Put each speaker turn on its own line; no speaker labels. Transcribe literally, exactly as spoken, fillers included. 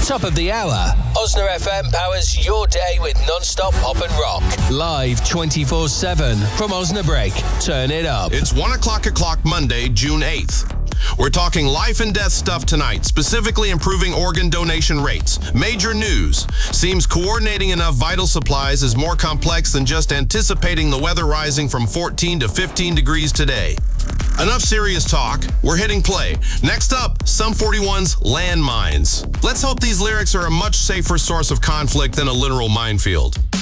Top of the hour, Osna F M powers your day with non-stop pop and rock. Live twenty-four seven from Osnabrück. Turn it up.
It's one o'clock o'clock Monday, June eighth. We're talking life and death stuff tonight, specifically improving organ donation rates. Major news. Seems coordinating enough vital supplies is more complex than just anticipating the weather rising from fourteen to fifteen degrees today. Enough serious talk. We're hitting play. Next up, Sum forty-one's Landmines. Let's hope these lyrics are a much safer source of conflict than a literal minefield.